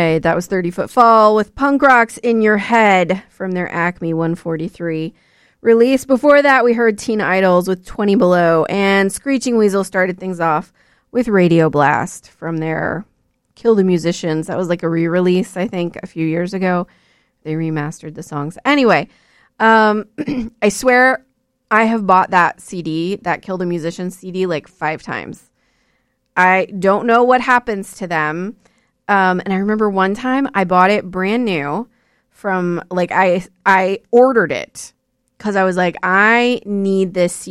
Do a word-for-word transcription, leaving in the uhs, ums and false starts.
Anyway, that was thirty Foot Fall with Punk Rocks in Your Head from their Acme one forty-three release. Before that, we heard Teen Idols with twenty Below, and Screeching Weasel started things off with Radio Blast from their Kill the Musicians. That was like a re-release, I think, a few years ago. They remastered the songs. Anyway, um, I swear I have bought that C D, that Kill the Musicians C D, like five times. I don't know what happens to them. Um, and I remember one time I bought it brand new from, like, I I ordered it because I was like, I need this